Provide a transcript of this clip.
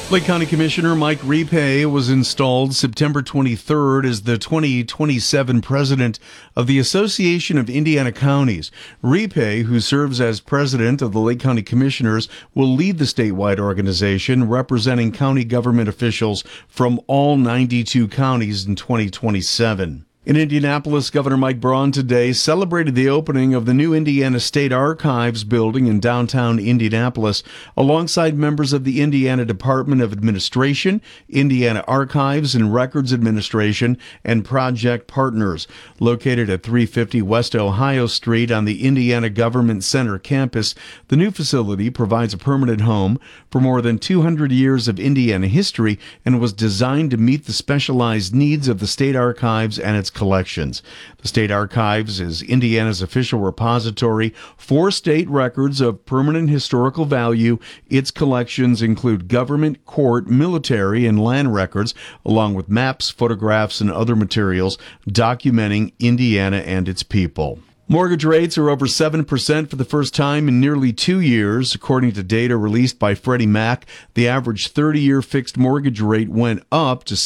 Lake County Commissioner Mike Repay was installed September 23rd as the 2027 president of the Association of Indiana Counties. Repay, who serves as president of the Lake County Commissioners, will lead the statewide organization representing county government officials from all 92 counties in 2027. In Indianapolis, Governor Mike Braun today celebrated the opening of the new Indiana State Archives building in downtown Indianapolis alongside members of the Indiana Department of Administration, Indiana Archives and Records Administration, and project partners. Located at 350 West Ohio Street on the Indiana Government Center campus, the new facility provides a permanent home for more than 200 years of Indiana history and was designed to meet the specialized needs of the State Archives and its collections. The State Archives is Indiana's official repository for state records of permanent historical value. Its collections include government, court, military, and land records, along with maps, photographs, and other materials documenting Indiana and its people. Mortgage rates are over 7% for the first time in nearly 2 years. According to data released by Freddie Mac, the average 30-year fixed mortgage rate went up to